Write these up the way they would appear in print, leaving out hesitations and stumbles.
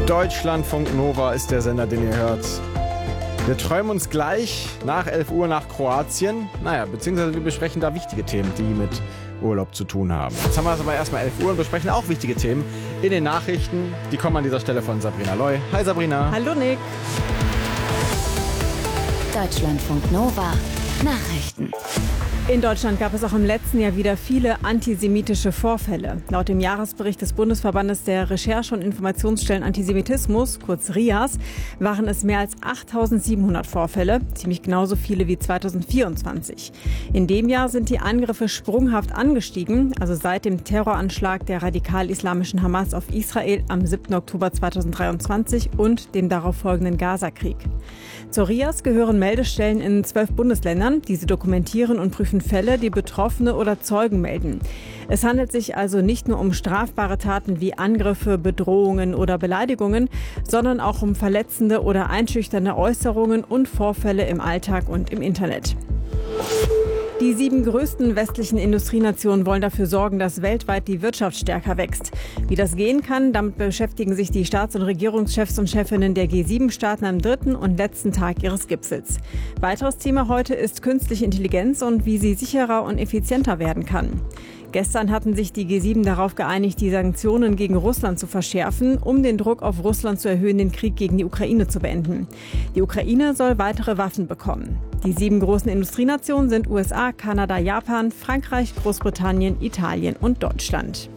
Deutschlandfunk Nova ist der Sender, den ihr hört. Wir träumen uns gleich nach 11 Uhr nach Kroatien. Beziehungsweise wir besprechen da wichtige Themen, die mit Urlaub zu tun haben. Jetzt haben wir es aber erstmal 11 Uhr und besprechen auch wichtige Themen in den Nachrichten. Die kommen an dieser Stelle von Sabrina Loy. Hi Sabrina. Hallo Nick. Deutschlandfunk Nova Nachrichten. In Deutschland gab es auch im letzten Jahr wieder viele antisemitische Vorfälle. Laut dem Jahresbericht des Bundesverbandes der Recherche- und Informationsstellen Antisemitismus, kurz RIAS, waren es mehr als 8.700 Vorfälle, ziemlich genauso viele wie 2024. In dem Jahr sind die Angriffe sprunghaft angestiegen, also seit dem Terroranschlag der radikal-islamischen Hamas auf Israel am 7. Oktober 2023 und dem darauffolgenden Gaza-Krieg. Zur RIAS gehören Meldestellen in 12 Bundesländern. Diese dokumentieren und prüfen Fälle, die Betroffene oder Zeugen melden. Es handelt sich also nicht nur um strafbare Taten wie Angriffe, Bedrohungen oder Beleidigungen, sondern auch um verletzende oder einschüchternde Äußerungen und Vorfälle im Alltag und im Internet. Die 7 größten westlichen Industrienationen wollen dafür sorgen, dass weltweit die Wirtschaft stärker wächst. Wie das gehen kann, damit beschäftigen sich die Staats- und Regierungschefs und Chefinnen der G7-Staaten am 3. und letzten Tag ihres Gipfels. Weiteres Thema heute ist künstliche Intelligenz und wie sie sicherer und effizienter werden kann. Gestern hatten sich die G7 darauf geeinigt, die Sanktionen gegen Russland zu verschärfen, um den Druck auf Russland zu erhöhen, den Krieg gegen die Ukraine zu beenden. Die Ukraine soll weitere Waffen bekommen. Die 7 großen Industrienationen sind USA, Kanada, Japan, Frankreich, Großbritannien, Italien und Deutschland.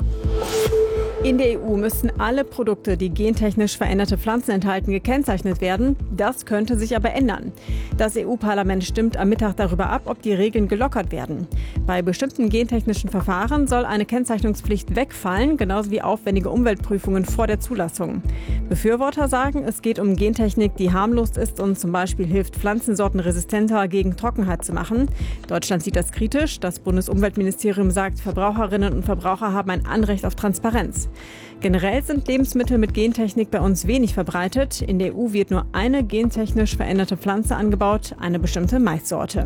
In der EU müssten alle Produkte, die gentechnisch veränderte Pflanzen enthalten, gekennzeichnet werden. Das könnte sich aber ändern. Das EU-Parlament stimmt am Mittag darüber ab, ob die Regeln gelockert werden. Bei bestimmten gentechnischen Verfahren soll eine Kennzeichnungspflicht wegfallen, genauso wie aufwendige Umweltprüfungen vor der Zulassung. Befürworter sagen, es geht um Gentechnik, die harmlos ist und zum Beispiel hilft, Pflanzensorten resistenter gegen Trockenheit zu machen. Deutschland sieht das kritisch. Das Bundesumweltministerium sagt, Verbraucherinnen und Verbraucher haben ein Anrecht auf Transparenz. Generell sind Lebensmittel mit Gentechnik bei uns wenig verbreitet. In der EU wird nur eine gentechnisch veränderte Pflanze angebaut, eine bestimmte Maissorte.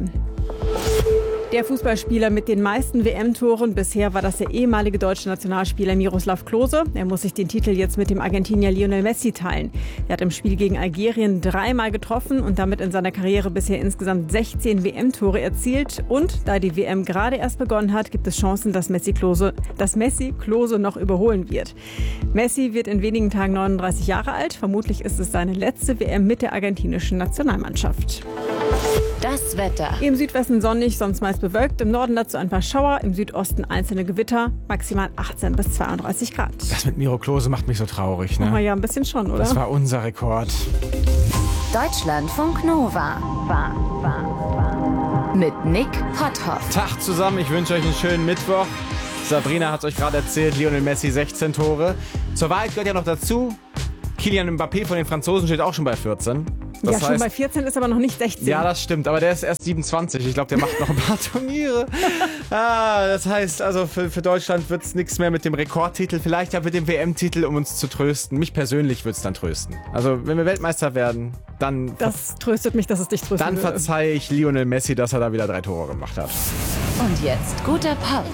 Der Fußballspieler mit den meisten WM-Toren bisher war das der ehemalige deutsche Nationalspieler Miroslav Klose. Er muss sich den Titel jetzt mit dem Argentinier Lionel Messi teilen. Er hat im Spiel gegen Algerien 3-mal getroffen und damit in seiner Karriere bisher insgesamt 16 WM-Tore erzielt. Und da die WM gerade erst begonnen hat, gibt es Chancen, dass Messi Klose noch überholen wird. Messi wird in wenigen Tagen 39 Jahre alt. Vermutlich ist es seine letzte WM mit der argentinischen Nationalmannschaft. Das Wetter. Im Südwesten sonnig, sonst meist bewölkt. Im Norden dazu ein paar Schauer, im Südosten einzelne Gewitter. Maximal 18 bis 32 Grad. Das mit Miro Klose macht mich so traurig, ne? Oh ja, ein bisschen schon, oder? Das war unser Rekord. Deutschlandfunk Nova. Mit Nick Potthoff. Tag zusammen, ich wünsche euch einen schönen Mittwoch. Sabrina hat es euch gerade erzählt, Lionel Messi 16 Tore. Zur Wahrheit gehört ja noch dazu, Kylian Mbappé von den Franzosen steht auch schon bei 14. Das schon bei 14 ist aber noch nicht 16. Ja, das stimmt, aber der ist erst 27. Ich glaube, der macht noch ein paar Turniere. Das heißt, also für Deutschland wird es nichts mehr mit dem Rekordtitel, vielleicht ja mit dem WM-Titel, um uns zu trösten. Mich persönlich wird es dann trösten. Also, wenn wir Weltmeister werden, dann... Das tröstet mich, dass es dich tröstet. Dann verzeihe ich Lionel Messi, dass er da wieder 3 Tore gemacht hat. Und jetzt guter Pop.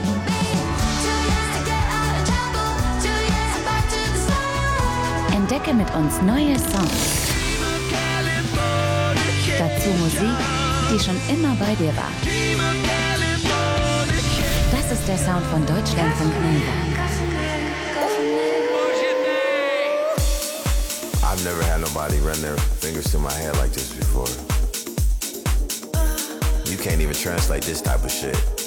Entdecke mit uns neue Songs. Dazu Musik, die schon immer bei dir war. Das ist der Sound von Deutschlandfunk Nova. I've never had nobody run their fingers through my hair like this before. You can't even translate this type of shit.